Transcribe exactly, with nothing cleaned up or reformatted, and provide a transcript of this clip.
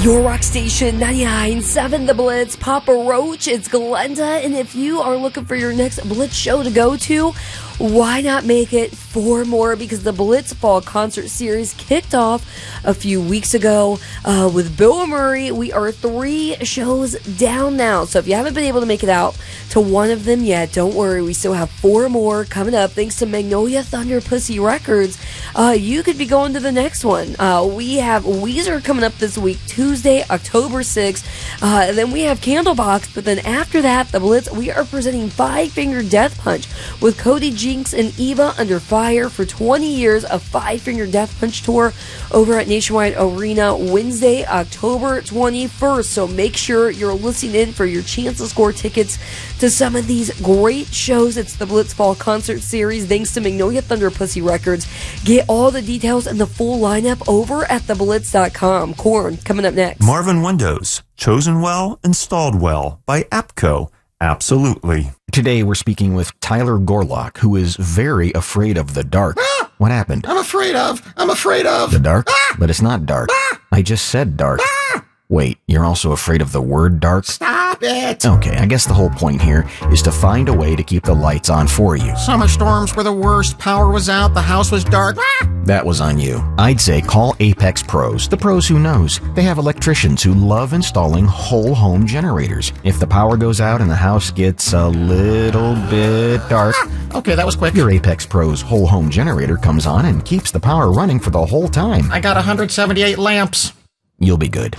Your rock station, ninety-nine point seven The Blitz, Papa Roach, it's Glenda, and if you are looking for your next Blitz show to go to, why not make it four more? Because the Blitz Fall Concert Series kicked off a few weeks ago uh, with Bill Murray. We are three shows down now, so if you haven't been able to make it out to one of them yet, don't worry, we still have four more coming up. Thanks to Magnolia Thunder Pussy Records, uh, you could be going to the next one. Uh, we have Weezer coming up this week, Tuesday, October sixth, uh, and then we have Candlebox, but then after that, the Blitz, we are presenting Five Finger Death Punch with Cody Jinks and Eva Under Fire for twenty years of Five Finger Death Punch tour over at Nationwide Arena Wednesday, October twenty-first. So make sure you're listening in for your chance to score tickets to some of these great shows. It's the Blitz Fall Concert Series thanks to Magnolia Thunder Pussy Records. Get all the details and the full lineup over at the blitz dot com. Korn coming up next. Marvin Windows, chosen well, installed well by APCO. Absolutely. Today we're speaking with Tyler Gorlock, who is very afraid of the dark. Ah! What happened? I'm afraid of. I'm afraid of. The dark? Ah! But it's not dark. Ah! I just said dark. Ah! Wait, you're also afraid of the word dark? Stop it. Okay, I guess the whole point here is to find a way to keep the lights on for you. Summer storms were the worst. Power was out. The house was dark. Ah! That was on you. I'd say call Apex Pros, the pros who knows. They have electricians who love installing whole home generators. If the power goes out and the house gets a little bit dark, Ah! Okay, that was quick. your Apex Pros whole home generator comes on and keeps the power running for the whole time. I got one hundred seventy-eight lamps. You'll be good.